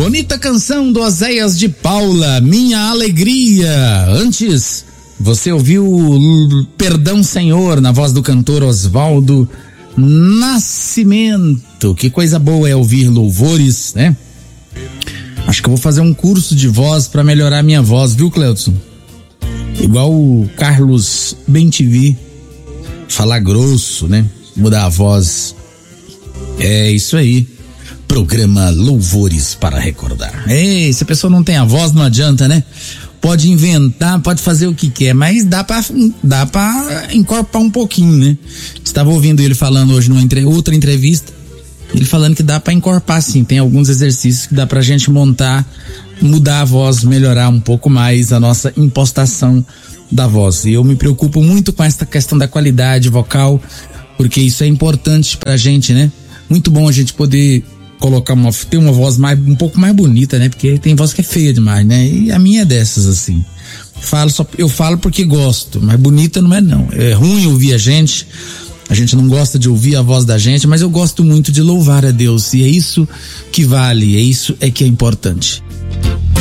Bonita canção do Oséias de Paula, Minha Alegria. Antes, você ouviu Perdão Senhor, na voz do cantor Oswaldo Nascimento. Que coisa boa é ouvir louvores, né? Acho que eu vou fazer um curso de voz pra melhorar minha voz, viu, Cleudson? Igual o Carlos Bem-TV, falar grosso, né? Mudar a voz. É isso aí. Programa Louvores para Recordar. Ei, se a pessoa não tem a voz, não adianta, né? Pode inventar, pode fazer o que quer, mas dá pra encorpar um pouquinho, né? Estava ouvindo ele falando hoje numa outra entrevista, ele falando que dá pra encorpar sim, tem alguns exercícios que dá pra gente montar, mudar a voz, melhorar um pouco mais a nossa impostação da voz. E eu me preocupo muito com essa questão da qualidade vocal, porque isso é importante pra gente, né? Muito bom a gente poder ter uma voz um pouco mais bonita, né? Porque tem voz que é feia demais, né? E a minha é dessas, assim. Eu falo porque gosto, mas bonita não é não. É ruim ouvir a gente não gosta de ouvir a voz da gente, mas eu gosto muito de louvar a Deus, e é isso que vale, é isso que é importante.